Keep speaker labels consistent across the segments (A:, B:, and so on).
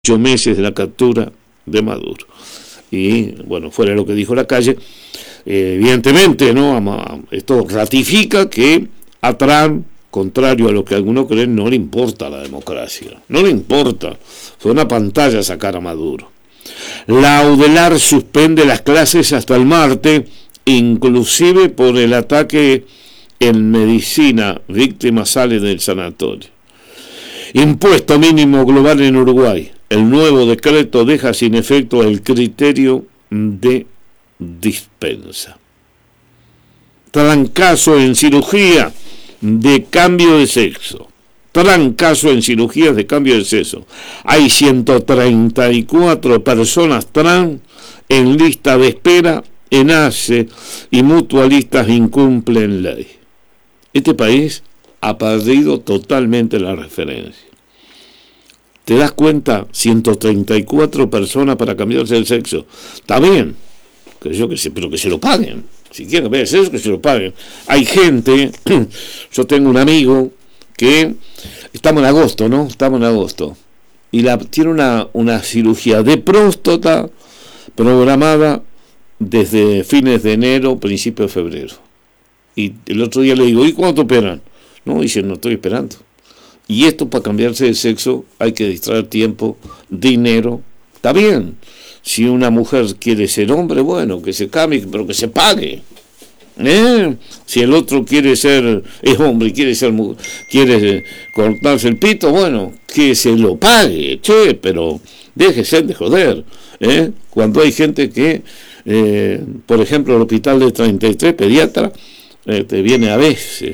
A: meses de la captura de Maduro. Y bueno, fuera lo que dijo la calle, evidentemente, ¿no? Esto ratifica que a Trump, contrario a lo que algunos creen, no le importa la democracia, no le importa. Fue una pantalla sacar a Maduro. La UDELAR suspende las clases hasta el martes, inclusive por el ataque en medicina. Víctima sale del sanatorio. Impuesto mínimo global en Uruguay. El nuevo decreto deja sin efecto el criterio de dispensa. Trancazo en cirugía de cambio de sexo. Trancazo en cirugías de cambio de sexo. Hay 134 personas trans en lista de espera en ACE y mutualistas incumplen ley. Este país ha perdido totalmente la referencia. ¿Te das cuenta? 134 personas para cambiarse el sexo. Está bien, pero que se lo paguen. Si quieren cambiarse el sexo, que se lo paguen. Hay gente, yo tengo un amigo que, estamos en agosto, ¿no? Estamos en agosto. Y tiene una cirugía de próstata programada desde fines de enero, principios de febrero. Y el otro día le digo, ¿y cuándo te operan? No, dice, no estoy esperando. Y esto, para cambiarse de sexo hay que distraer tiempo, dinero. Está bien, si una mujer quiere ser hombre, bueno, que se cambie, pero que se pague. Si el otro es hombre y quiere cortarse el pito, bueno, que se lo pague, pero déjese de joder. Cuando hay gente que, por ejemplo, el hospital de 33, pediatra, viene a veces,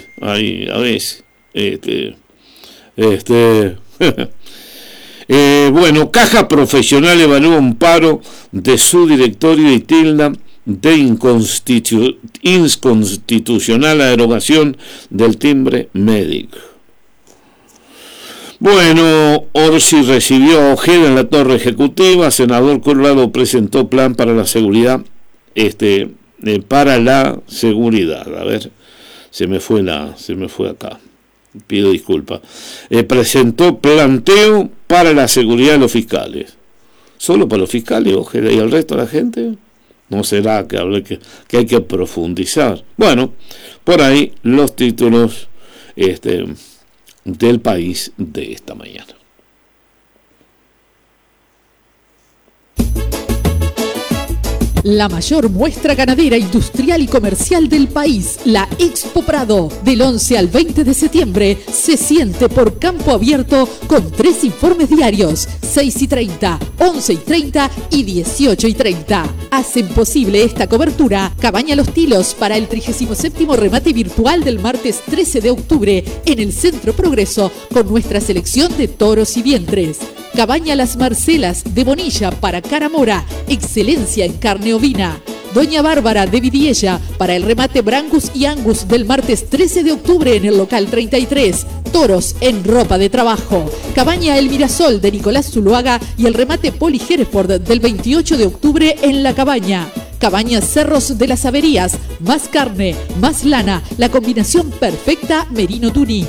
A: bueno, Caja Profesional evalúa un paro de su directorio y tilda de inconstitucional la derogación del timbre médico. Bueno, Orsi recibió a Ojeda en la torre ejecutiva. Senador Colorado presentó plan para la seguridad, para la seguridad. A ver, se me fue acá. Pido disculpas. Presentó planteo para la seguridad de los fiscales. ¿Solo para los fiscales, Ojeda, y el resto de la gente? ¿No será que hay que profundizar? Bueno, por ahí los títulos del País de esta mañana.
B: La mayor muestra ganadera, industrial y comercial del país, la Expo Prado, del 11 al 20 de septiembre, se siente por campo abierto con 3 informes diarios, 6:30, 11:30 y 18:30. Hacen posible esta cobertura Cabaña Los Tilos para el 37º remate virtual del martes 13 de octubre en el Centro Progreso con nuestra selección de toros y vientres. Cabaña Las Marcelas de Bonilla para Caramora, excelencia en carne ovina. Doña Bárbara de Vidiella para el remate Brangus y Angus del martes 13 de octubre en el local 33. Toros en ropa de trabajo. Cabaña El Mirasol de Nicolás Zuluaga y el remate Poli Hereford del 28 de octubre en La Cabaña. Cabaña Cerros de las Averías, más carne, más lana, la combinación perfecta Merino Tuni,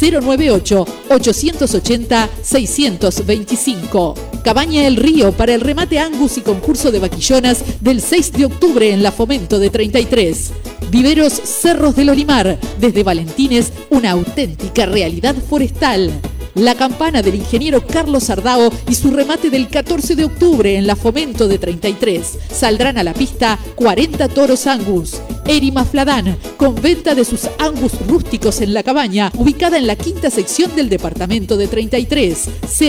B: 098-880-625. Cabaña El Río para el remate Angus y concurso de vaquillonas del 6 de octubre en la Fomento de 33. Viveros Cerros del Olimar, desde Valentines, una auténtica realidad forestal. La Campana del ingeniero Carlos Ardao y su remate del 14 de octubre en la Fomento de 33. Saldrán a la pista 40 toros Angus. Erima Fladán, con venta de sus Angus rústicos en La Cabaña, ubicada en la 5ª sección del departamento de 33.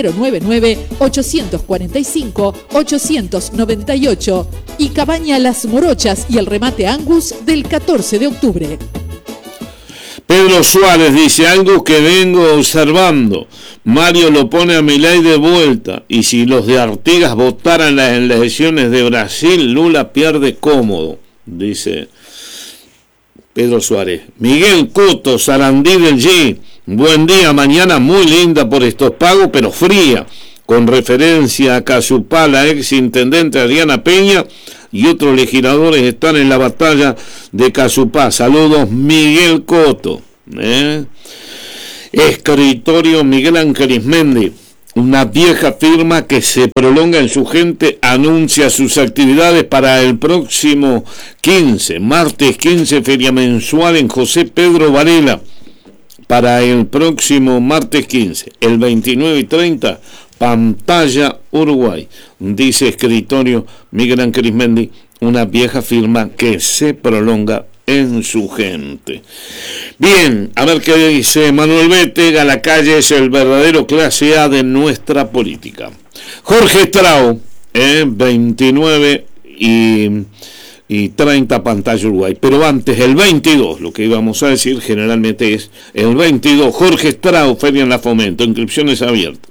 B: 099-845-898. Y Cabaña Las Morochas y el remate Angus del 14 de octubre.
A: Pedro Suárez dice algo que vengo observando. Mario lo pone a Milei de vuelta. Y si los de Artigas votaran las elecciones de Brasil, Lula pierde cómodo, dice Pedro Suárez. Miguel Coto, Sarandí del G. Buen día, mañana muy linda por estos pagos, pero fría. Con referencia a Casupá, la ex intendente Adriana Peña y otros legisladores están en la batalla de Casupá. Saludos, Miguel Coto. Escritorio Miguel Ángel Ismendi. Una vieja firma que se prolonga en su gente anuncia sus actividades para el próximo 15, martes 15, feria mensual en José Pedro Varela. Para el próximo martes 15, el 29 y 30, Pantalla Uruguay. Dice escritorio Miguel Arismendi, una vieja firma que se prolonga en su gente. Bien, a ver qué dice Manuel Bétega. La calle es el verdadero clase A de nuestra política. Jorge Strauss, 29 y 30, Pantalla Uruguay. Pero antes, el 22, lo que íbamos a decir generalmente es el 22, Jorge Strauss, Feria en la Fomento, inscripciones abiertas,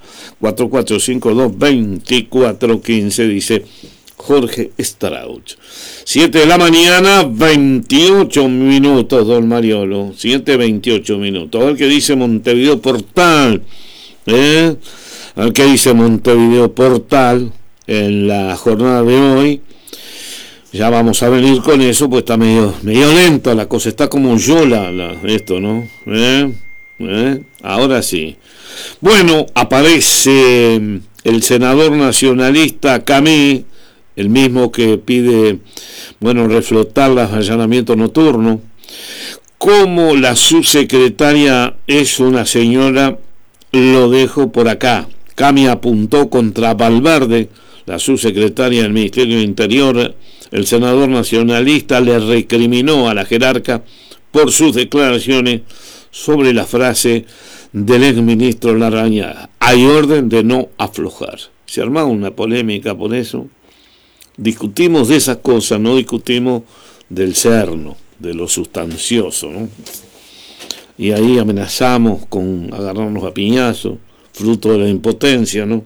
A: 4452-2415, dice Jorge Strauss. 7 de la mañana, 28 minutos, don Mariolo. 7:28 minutos. A ver qué dice Montevideo Portal. A ver qué dice Montevideo Portal en la jornada de hoy. Ya vamos a venir con eso, pues está medio lenta la cosa. Está como yola esto, ¿no? Ahora sí. Bueno, aparece el senador nacionalista Camí, el mismo que pide, reflotar los allanamientos nocturnos. Como la subsecretaria es una señora, lo dejo por acá. Cami apuntó contra Valverde, la subsecretaria del Ministerio del Interior. El senador nacionalista le recriminó a la jerarca por sus declaraciones sobre la frase del exministro Larrañaga: hay orden de no aflojar. Se armaba una polémica por eso. Discutimos de esas cosas, no discutimos del cerno, de lo sustancioso, ¿no? Y ahí amenazamos con agarrarnos a piñazos, fruto de la impotencia, ¿no?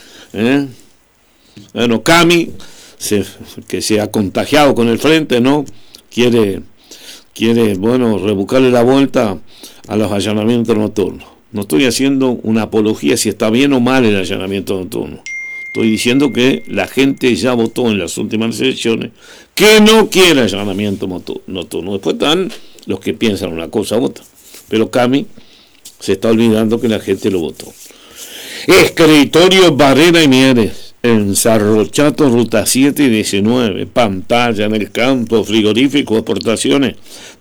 A: Bueno, Cami, que se ha contagiado con el frente, ¿no? Quiere rebuscarle la vuelta a los allanamientos nocturnos. No estoy haciendo una apología si está bien o mal el allanamiento nocturno. Estoy diciendo que la gente ya votó en las últimas elecciones que no quiere allanamiento nocturno. Después están los que piensan una cosa u otra. Pero Cami se está olvidando que la gente lo votó. Escritorio Barrera y Mieres, en Cerro Chato, ruta 7 y 19. Pantalla en el campo, frigorífico, aportaciones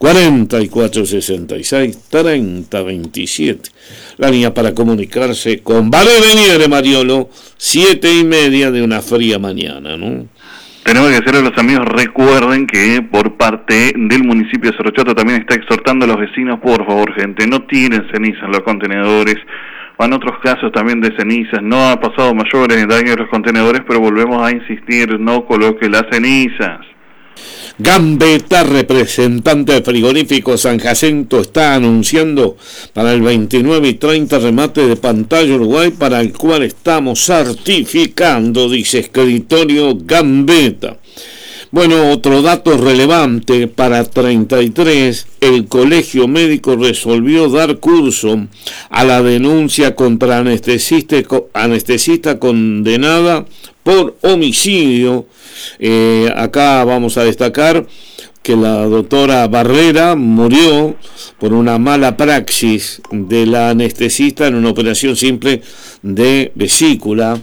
A: 4466-3027. La línea para comunicarse con Barrera y Mieres, Mariolo, 7:30 de una fría mañana, ¿no?
C: Tenemos que decirle a los amigos, recuerden que por parte del municipio de Cerro Chato también está exhortando a los vecinos, por favor, gente, no tiren cenizas en los contenedores. En otros casos también de cenizas, no ha pasado mayores daños en los contenedores, pero volvemos a insistir, no coloque las cenizas.
A: Gambetta, representante de frigorífico San Jacinto, está anunciando para el 29 y 30 remate de Pantalla Uruguay, para el cual estamos certificando, dice escritorio Gambetta. Bueno, otro dato relevante, para 33, el Colegio Médico resolvió dar curso a la denuncia contra anestesista condenada por homicidio. Acá vamos a destacar que la doctora Barrera murió por una mala praxis de la anestesista en una operación simple de vesícula,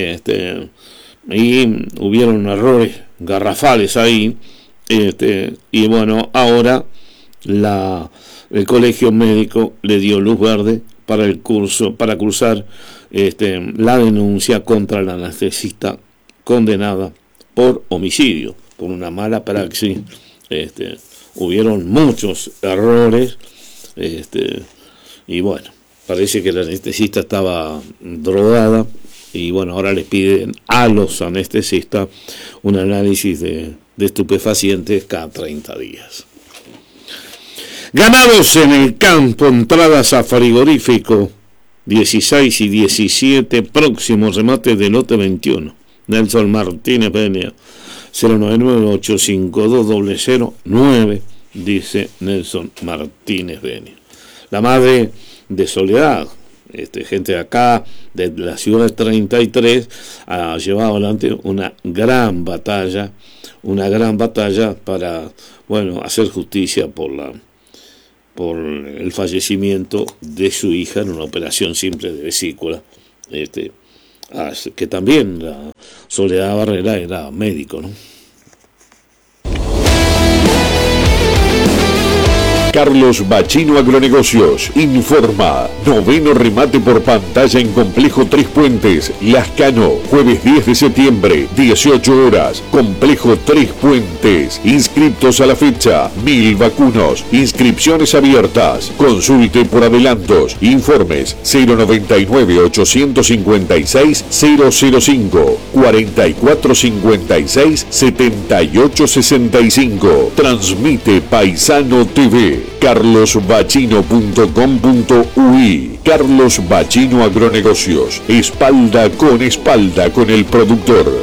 A: y hubieron errores garrafales ahí, y bueno, ahora el Colegio Médico le dio luz verde para cursar la denuncia contra la anestesista condenada por homicidio, por una mala praxis. Hubieron muchos errores, y bueno, parece que la anestesista estaba drogada. Y bueno, ahora les piden a los anestesistas un análisis de estupefacientes cada 30 días. Ganados en el campo, entradas a frigorífico 16 y 17, próximos remates de lote 21. Nelson Martínez Peña, 099-852-009, dice Nelson Martínez Peña. La madre de Soledad, gente de acá, de la ciudad de 33, ha llevado adelante una gran batalla para, hacer justicia por el fallecimiento de su hija en una operación simple de vesícula. que también la Soledad Barrera era médico, ¿no?
D: Carlos Bachino Agronegocios informa. 9º remate por pantalla en Complejo Tres Puentes, Lascano, jueves 10 de septiembre, 18 horas. Complejo Tres Puentes. Inscriptos a la fecha, 1000 vacunos. Inscripciones abiertas. Consulte por adelantos. Informes 099-856-005, 4456-7865. Transmite Paisano TV. carlosbachino.com.ui. Carlos Bachino Agronegocios, espalda con el productor.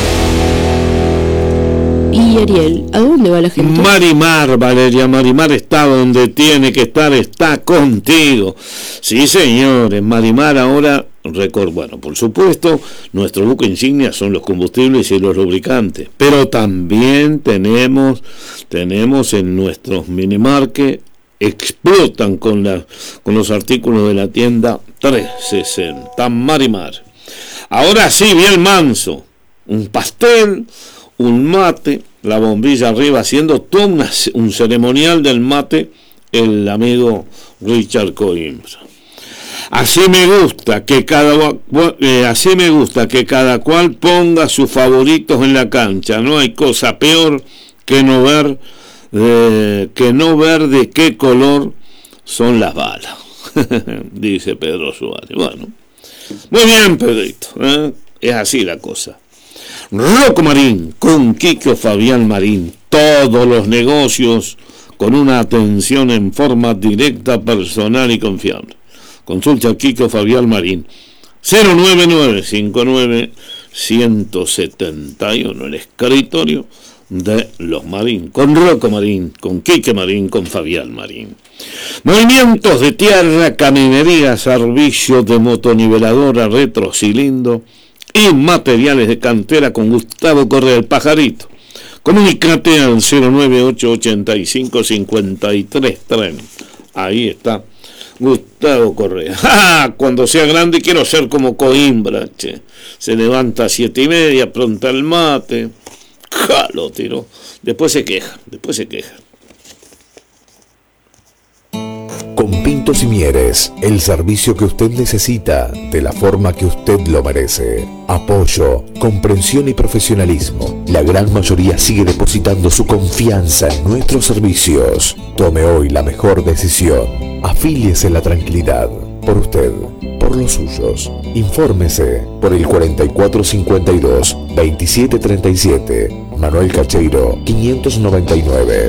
E: Y Ariel, ¿a dónde va la gente?
A: Marimar, Valeria, Marimar está donde tiene que estar, está contigo. Sí, señores, Marimar ahora, bueno, por supuesto, nuestro buque insignia son los combustibles y los lubricantes, pero también tenemos en nuestros minimarket, explotan con los artículos de la tienda 360, Marimar. Ahora sí, bien manso, un pastel, un mate, la bombilla arriba, haciendo todo un ceremonial del mate, el amigo Richard Coimbra. Así me gusta que cada cual ponga sus favoritos en la cancha. No hay cosa peor que no ver de qué color son las balas, dice Pedro Suárez. Bueno, muy bien, Pedrito, es así la cosa. Rocco Marín, con Quique Fabián Marín, todos los negocios con una atención en forma directa, personal y confiable. Consulta a Quique Fabián Marín, 099-59-171, el escritorio de los Marín, con Rocco Marín, con Quique Marín, con Fabián Marín. Movimientos de tierra, caminería, servicio de motoniveladora, retrocilindro y materiales de cantera con Gustavo Correa, el pajarito. Comunícate al 098-85-5330. Ahí está Gustavo Correa. ¡Ja! Cuando sea grande quiero ser como Coimbra, che. Se levanta a 7:30, pronta el mate. ¡Ja! Lo tiró. Después se queja.
F: Con Pintos y Mieres, el servicio que usted necesita de la forma que usted lo merece. Apoyo, comprensión y profesionalismo. La gran mayoría sigue depositando su confianza en nuestros servicios. Tome hoy la mejor decisión. Afíliese en la tranquilidad. Por usted, por los suyos. Infórmese por el 4452-2737. Manuel Cacheiro, 599.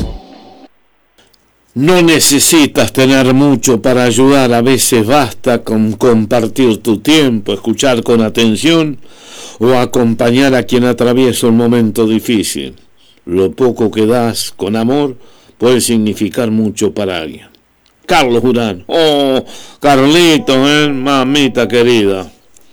A: No necesitas tener mucho para ayudar, a veces basta con compartir tu tiempo, escuchar con atención o acompañar a quien atraviesa un momento difícil. Lo poco que das con amor puede significar mucho para alguien. Carlos Durán, oh, Carlito, mamita querida.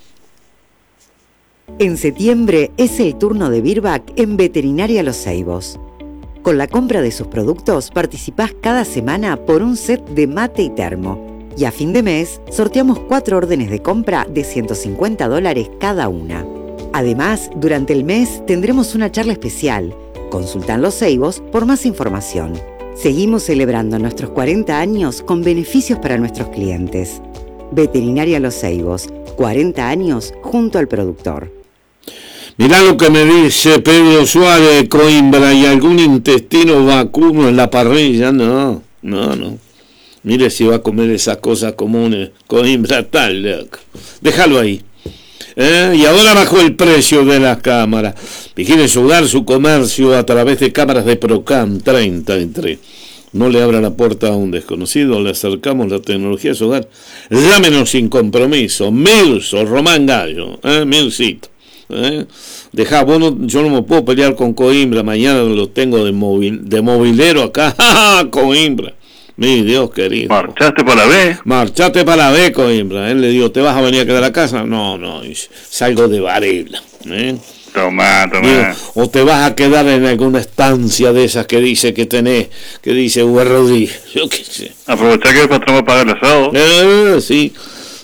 G: En septiembre es el turno de Virbac en Veterinaria Los Ceibos. Con la compra de sus productos participás cada semana por un set de mate y termo. Y a fin de mes sorteamos 4 órdenes de compra de $150 cada una. Además, durante el mes tendremos una charla especial. Consulta en Los Ceibos por más información. Seguimos celebrando nuestros 40 años con beneficios para nuestros clientes. Veterinaria Los Ceibos, 40 años junto al productor.
A: Mirá lo que me dice Pedro Suárez, Coimbra, y algún intestino vacuno en la parrilla. No. Mire si va a comer esas cosas comunes. Coimbra, tal loco. Déjalo ahí. Y ahora bajó el precio de las cámaras. Y quiere ayudar su comercio a través de cámaras de Procam 33. No le abra la puerta a un desconocido, le acercamos la tecnología a su hogar. Llámenos sin compromiso. Milso, Román Gallo, Milcito. Dejá, yo no me puedo pelear con Coimbra, mañana lo tengo de movilero acá. Coimbra, mi Dios querido.
C: Marchaste para la B.
A: Marchaste para la B, Coimbra. Él le dijo, ¿te vas a venir a quedar a casa? No, salgo de Varela.
C: Tomá.
A: Digo, o te vas a quedar en alguna estancia de esas que dice que tenés, que dice Rodríguez. Yo qué sé.
C: Aprovechá que el patrón va a pagar el asado.
A: Sí.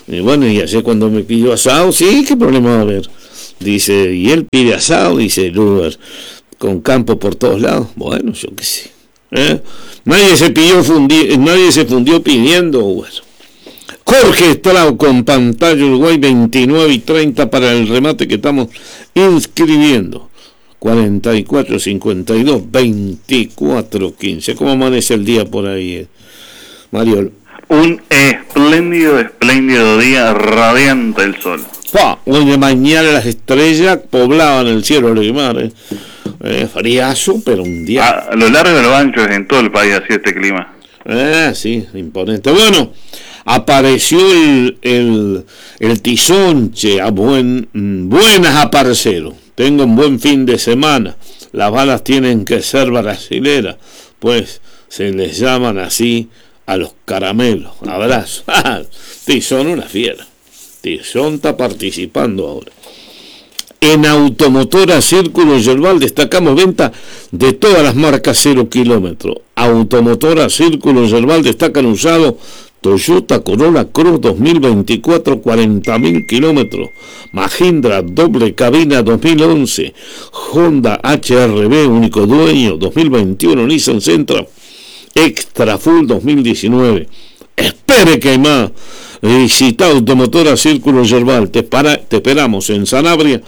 A: Y bueno, y ayer cuando me pidió asado, sí, ¿qué problema va a haber? Dice, y él pide asado, dice el Uber, con campo por todos lados. Bueno, yo qué sé. Nadie se fundió pidiendo Uber. Jorge Estrao con pantalla Uruguay 29 y 30 para el remate que estamos inscribiendo. 44 52 24 15. ¿Cómo amanece el día por ahí, Mariol?
C: Un espléndido día, radiante el sol.
A: Hoy de mañana las estrellas poblaban el cielo de mar. Friazo, pero un día.
C: A lo largo de lo ancho es en todo el país así este clima.
A: Sí, imponente. Bueno, apareció el tizonche a buenas a parcero. Tengo un buen fin de semana. Las balas tienen que ser brasileras, pues se les llaman así a los caramelos. Abrazo. Tizón una fiera. Tizón está participando ahora. En Automotora Círculo Yerbal destacamos venta de todas las marcas 0 kilómetros. Automotora Círculo Yerbal destacan usado Toyota Corolla Cross 2024 40.000 kilómetros, Mahindra doble cabina 2011, Honda HR-V único dueño 2021, Nissan Sentra Extra Full 2019. Espere que hay más. Visita Automotora Círculo Yerbal. Te esperamos en Sanabria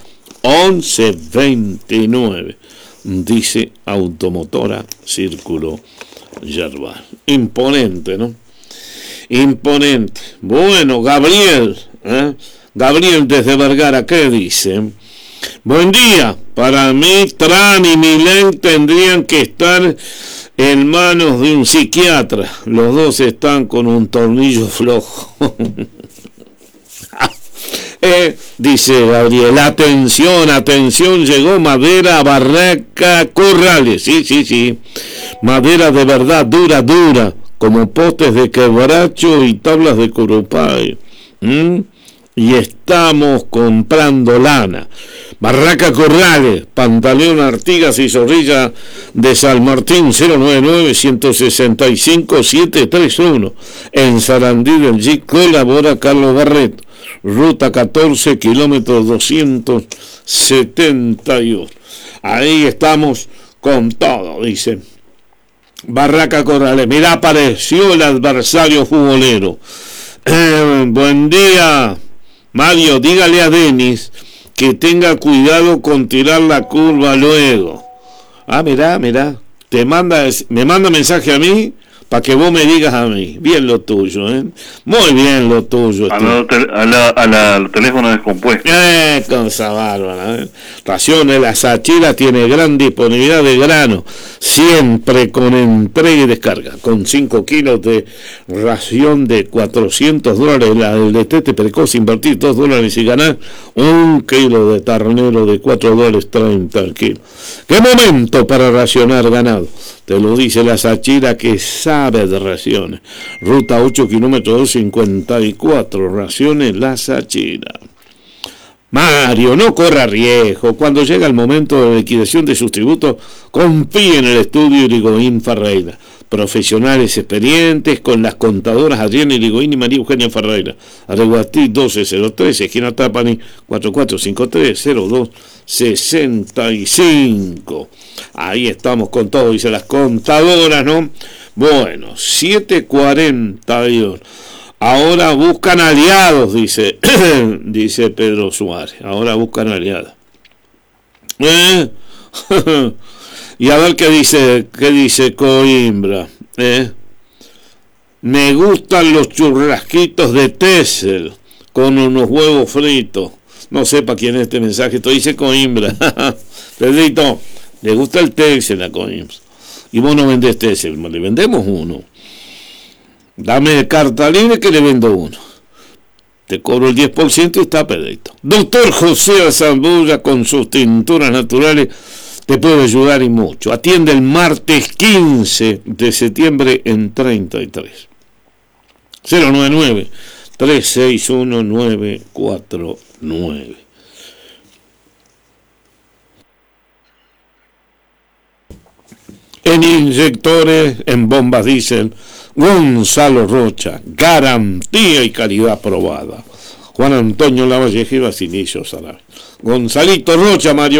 A: 1129, dice Automotora Círculo Yerbal. Imponente, ¿no? Imponente. Bueno, Gabriel desde Vergara, ¿qué dice? Buen día. Para mí, Tran y Milén tendrían que estar en manos de un psiquiatra. Los dos están con un tornillo flojo. Dice Gabriel, atención, llegó madera Barraca Corrales. Sí. Madera de verdad, dura, como postes de quebracho y tablas de curupay. Y estamos comprando lana. Barraca Corrales, Pantaleón Artigas y Zorrilla de San Martín, 099-165-731. En Sarandí del G colabora Carlos Barreto. Ruta 14, kilómetro 272. Ahí estamos con todo, dice Barraca Corrales. Mirá, apareció el adversario futbolero. Buen día, Mario. Dígale a Denis que tenga cuidado con tirar la curva luego. Mirá. Me manda mensaje a mí para que vos me digas a mí. Bien lo tuyo, Muy bien lo tuyo.
C: Al teléfono descompuesto.
A: Cosa bárbara, Raciones La Sachira tiene gran disponibilidad de grano, siempre con entrega y descarga, con 5 kilos de ración de $400, la del destete precoz, invertir $2 y ganar 1 kilo de ternero de $4.30 al kilo. ¿Qué momento para racionar ganado? Te lo dice La Sachira, que sabe de raciones. Ruta 8, kilómetro 254, raciones La Sachira. Mario, no corra riesgo. Cuando llega el momento de liquidación de sus tributos, confíe en el estudio Irigoyen Ferreira. Profesionales experientes con las contadoras Adriana Irigoyen y María Eugenia Ferreira. Areguatí 1203, esquina Trapani, 4453-0265. Ahí estamos con todo, dice las contadoras, ¿no? Bueno, 7:42. Ahora buscan aliados, dice Pedro Suárez. Ahora buscan aliados. Y a ver qué dice Coimbra. Me gustan los churrasquitos de Texel con unos huevos fritos. No sé para quién es este mensaje. Esto dice Coimbra. Pedrito, le gusta el Texel a Coimbra. Y vos no vendés Texel, le vendemos uno. Dame carta libre que le vendo uno. Te cobro el 10% y está, Pedrito. Doctor José Azambulla, con sus tinturas naturales, te puede ayudar y mucho. Atiende el martes 15 de septiembre en 33. 099-361-949. En inyectores, en bombas diésel, Gonzalo Rocha, garantía y calidad probada. Juan Antonio Lavalleja y Basilio Sarabia. Gonzalito Rocha, Mario